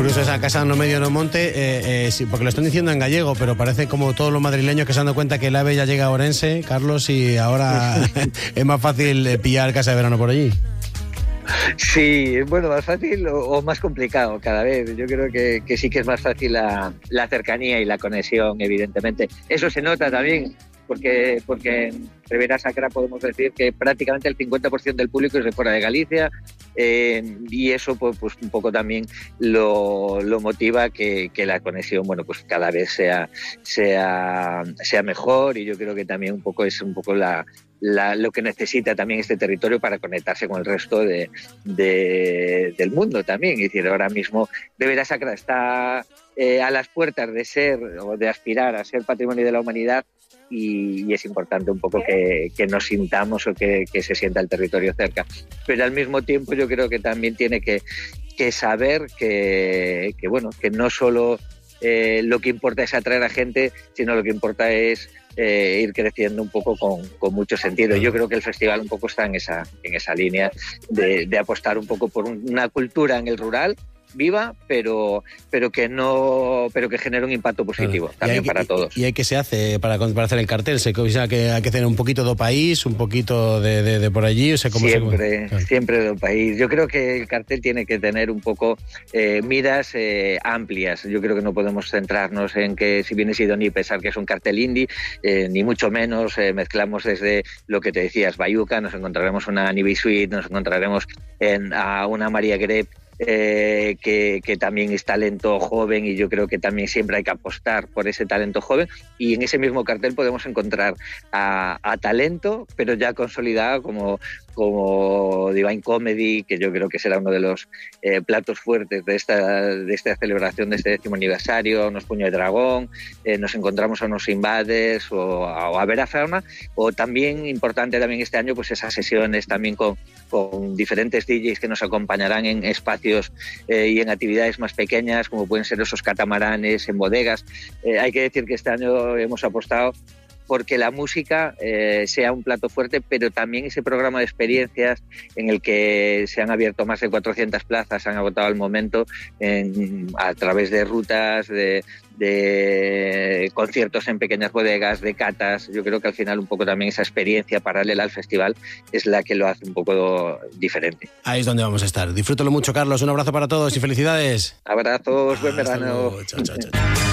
curioso esa casa no medio no monte, sí, porque lo están diciendo en gallego, pero parece como todos los madrileños que se han dado cuenta que el AVE ya llega a Orense, Carlos, y ahora es más fácil pillar casa de verano por allí. Sí, bueno, más fácil o más complicado cada vez. Yo creo que sí que es más fácil la cercanía y la conexión, evidentemente. Eso se nota también, porque en Ribera Sacra podemos decir que prácticamente el 50% del público es de fuera de Galicia, y eso pues un poco también lo motiva que la conexión, bueno, pues cada vez sea mejor, y yo creo que también un poco es un poco lo que necesita también este territorio para conectarse con el resto del mundo también. Es decir, ahora mismo Ribera Sacra está a las puertas de ser o de aspirar a ser Patrimonio de la Humanidad, y es importante un poco que nos sintamos o que se sienta el territorio cerca. Pero al mismo tiempo yo creo que también tiene que saber que no solo lo que importa es atraer a gente, sino lo que importa es ir creciendo un poco con mucho sentido. Yo creo que el festival un poco está en esa línea de apostar un poco por una cultura en el rural viva, pero que genere un impacto positivo también para todos. ¿Y qué se hace para hacer el cartel? O sea, que hay que hacer un poquito de país, un poquito de por allí, o sea, ¿cómo siempre de país. Yo creo que el cartel tiene que tener un poco miras amplias. Yo creo que no podemos centrarnos en que si viene Sidoní pensar que es un cartel indie, ni mucho menos. Mezclamos desde lo que te decías, Bayuca, nos encontraremos una Annie B. Sweet, nos encontraremos a una María Grep, que también es talento joven, y yo creo que también siempre hay que apostar por ese talento joven, y en ese mismo cartel podemos encontrar a talento pero ya consolidado como Divine Comedy, que yo creo que será uno de los platos fuertes de esta celebración de este 10º aniversario, unos Puño de Dragón, nos encontramos a unos Invaders o a Vera Fauna, o también importante también este año pues esas sesiones también con diferentes DJs que nos acompañarán en espacios y en actividades más pequeñas, como pueden ser esos catamaranes en bodegas. Hay que decir que este año hemos apostado porque la música sea un plato fuerte, pero también ese programa de experiencias en el que se han abierto más de 400 plazas, se han agotado al momento a través de rutas, de conciertos en pequeñas bodegas, de catas. Yo creo que al final un poco también esa experiencia paralela al festival es la que lo hace un poco diferente. Ahí es donde vamos a estar. Disfrútalo mucho, Carlos. Un abrazo para todos y felicidades. Abrazos, buen verano. Chao, chao, chao.